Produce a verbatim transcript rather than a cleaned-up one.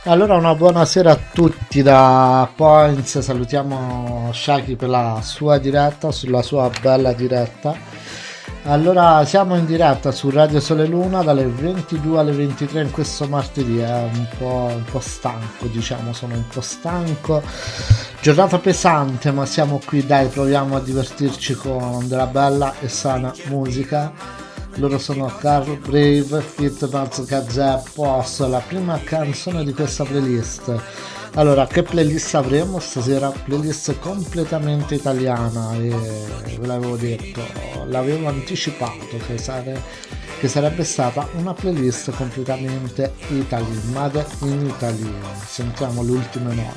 Allora, una buonasera a tutti da Points, salutiamo Shaki per la sua diretta, sulla sua bella diretta. Allora, siamo in diretta su Radio Sole Luna dalle ventidue alle ventitré in questo martedì, è un po', un po' stanco, diciamo, sono un po' stanco. Giornata pesante, ma siamo qui, dai, proviamo a divertirci con della bella e sana musica. Loro sono Carl Brave, Fit Paz Gazzè, Post, la prima canzone di questa playlist. Allora, che playlist avremo stasera? Playlist completamente italiana e ve l'avevo detto, l'avevo anticipato che, sare- che sarebbe stata una playlist completamente italiana, made in Italy. Sentiamo le ultime note.